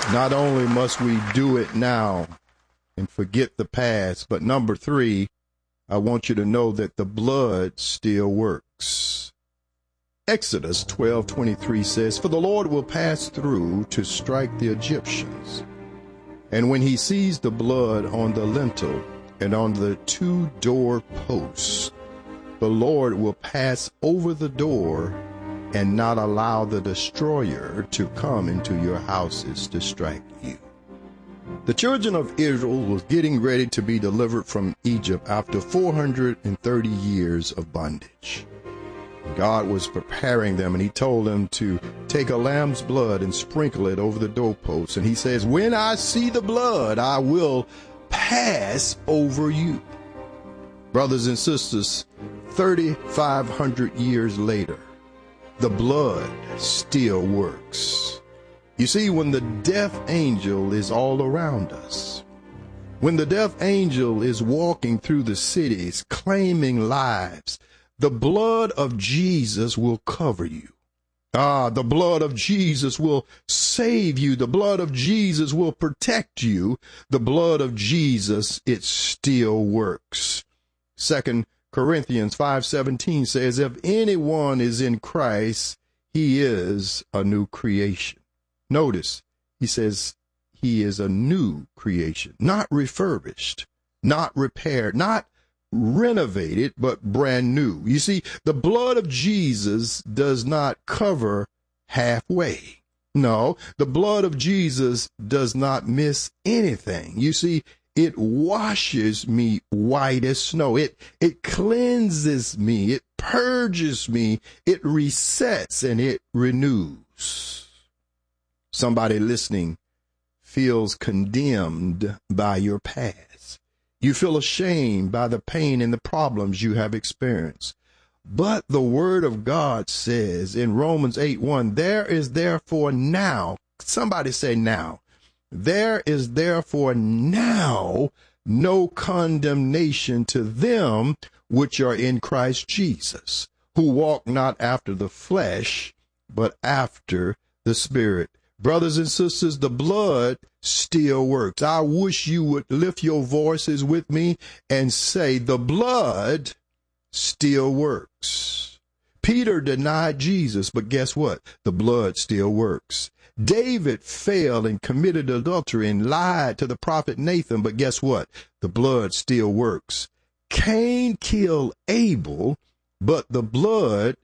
Not only must we do it now and forget the past, but number three, I want you to know that the blood still works. Exodus 12:23 says, "For the Lord will pass through to strike the Egyptians. And when he sees the blood on the lintel and on the two door posts, the Lord will pass over the door and not allow the destroyer to come into your houses to strike you." The children of Israel was getting ready to be delivered from Egypt after 430 years of bondage. God was preparing them, and he told them to take a lamb's blood and sprinkle it over the doorposts. And he says, "When I see the blood, I will pass over you." Brothers and sisters, 3,500 years later, the blood still works. You see, when the death angel is all around us, when the death angel is walking through the cities claiming lives, the blood of Jesus will cover you. The blood of Jesus will save you. The blood of Jesus will protect you. The blood of Jesus, it still works. 2 Corinthians 5:17 says, "If anyone is in Christ, he is a new creation." Notice, he says he is a new creation, not refurbished, not repaired, not renovated, but brand new. You see, the blood of Jesus does not cover halfway. No, the blood of Jesus does not miss anything. You see, it washes me white as snow. It cleanses me. It purges me. It resets and it renews. Somebody listening feels condemned by your past. You feel ashamed by the pain and the problems you have experienced. But the word of God says in Romans 8:1, "There is therefore now," somebody say now, "there is therefore now no condemnation to them which are in Christ Jesus, who walk not after the flesh, but after the Spirit." Brothers and sisters, the blood still works. I wish you would lift your voices with me and say, the blood still works. Peter denied Jesus, but guess what? The blood still works. David failed and committed adultery and lied to the prophet Nathan, but guess what? The blood still works. Cain killed Abel, but the blood